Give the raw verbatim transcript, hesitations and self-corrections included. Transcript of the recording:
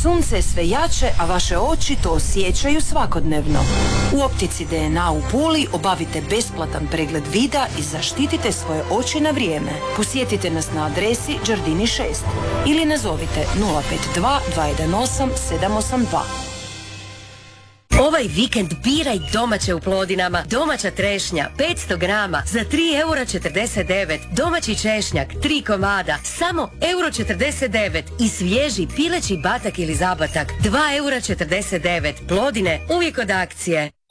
Sunce je sve jače, a vaše oči to osjećaju svakodnevno. U optici D N A u Puli obavite besplatan pregled vida i zaštitite svoje oči na vrijeme. Posjetite nas na adresi Đardini šest ili nazovite nula pet dva, dva jedan osam, sedam osam dva. Ovaj vikend biraj domaće u Plodinama. Domaća trešnja petsto grama za tri eura četrdeset devet. Domaći češnjak tri komada samo euro četrdeset devet. I svježi pileći batak ili zabatak dva eura četrdeset devet. Plodine uvijek od akcije.